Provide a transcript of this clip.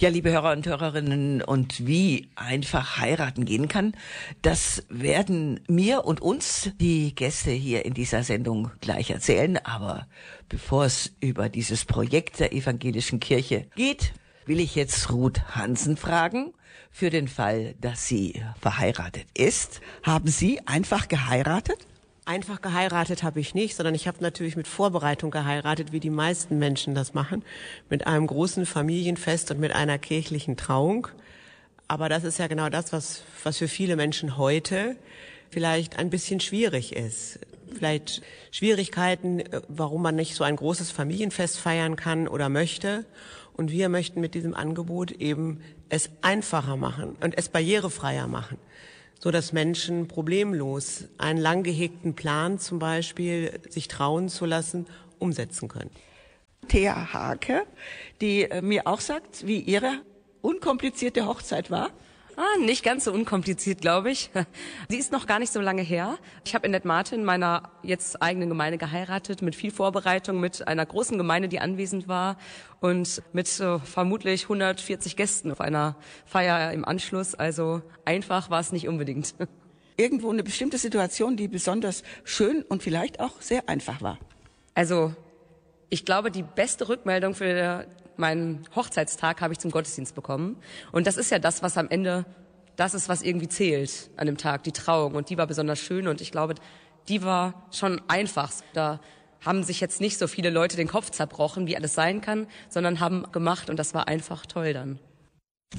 Ja, liebe Hörer und Hörerinnen, und wie einfach heiraten gehen kann, das werden mir und uns die Gäste hier in dieser Sendung gleich erzählen. Aber bevor es über dieses Projekt der Evangelischen Kirche geht, will ich jetzt Ruth Hansen fragen, für den Fall, dass sie verheiratet ist. Haben Sie einfach geheiratet? Einfach geheiratet habe ich nicht, sondern ich habe natürlich mit Vorbereitung geheiratet, wie die meisten Menschen das machen, mit einem großen Familienfest und mit einer kirchlichen Trauung. Aber das ist ja genau das, was für viele Menschen heute vielleicht ein bisschen schwierig ist. Vielleicht Schwierigkeiten, warum man nicht so ein großes Familienfest feiern kann oder möchte. Und wir möchten mit diesem Angebot eben es einfacher machen und es barrierefreier machen, so dass Menschen problemlos einen lang gehegten Plan zum Beispiel, sich trauen zu lassen, umsetzen können. Thea Hake, die mir auch sagt, wie ihre unkomplizierte Hochzeit war. Nicht ganz so unkompliziert, glaube ich. Sie ist noch gar nicht so lange her. Ich habe in Dethmarten in meiner jetzt eigenen Gemeinde geheiratet, mit viel Vorbereitung, mit einer großen Gemeinde, die anwesend war und mit vermutlich 140 Gästen auf einer Feier im Anschluss. Also einfach war es nicht unbedingt. Irgendwo eine bestimmte Situation, die besonders schön und vielleicht auch sehr einfach war. Also ich glaube, die beste Rückmeldung für meinen Hochzeitstag habe ich zum Gottesdienst bekommen. Und das ist ja das, was am Ende, das ist, was irgendwie zählt an dem Tag, die Trauung. Und die war besonders schön und ich glaube, die war schon einfach. Da haben sich jetzt nicht so viele Leute den Kopf zerbrochen, wie alles sein kann, sondern haben gemacht und das war einfach toll dann.